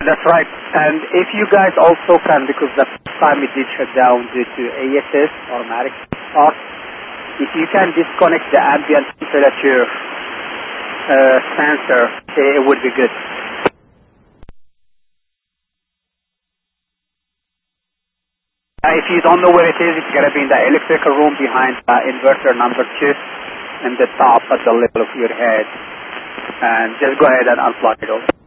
That's right. And if you guys also can, because the first time it did shut down due to ASS, automatic start, if you can disconnect the ambient temperature sensor, it would be good. If you don't know where it is, it's going to be in the electrical room behind inverter number 2 in the top at the level of your head. And just go ahead and unplug it all.